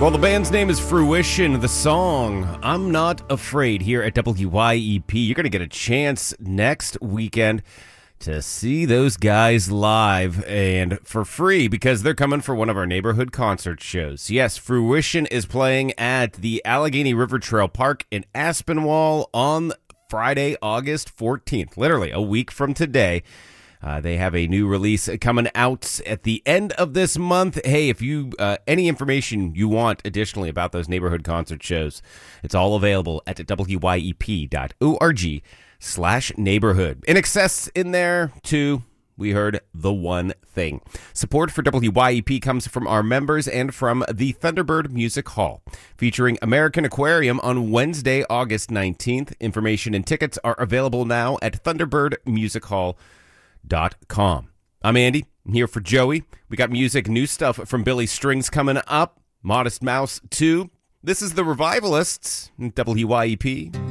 Well, the band's name is Fruition. The song, I'm Not Afraid, here at WYEP. You're going to get a chance next weekend to see those guys live and for free because they're coming for one of our neighborhood concert shows. Yes, Fruition is playing at the Allegheny River Trail Park in Aspinwall on Friday, August 14th, literally a week from today. They have a new release coming out at the end of this month. Hey, if you any information you want additionally about those neighborhood concert shows, it's all available at wyep.org/neighborhood. In excess in there, too, we heard The One Thing. Support for WYEP comes from our members and from the Thunderbird Music Hall, featuring American Aquarium on Wednesday, August 19th. Information and tickets are available now at thunderbirdmusichall.com. I'm Andy. I'm here for Joey. We got music, new stuff from Billy Strings coming up. Modest Mouse 2. This is The Revivalists, WYEP.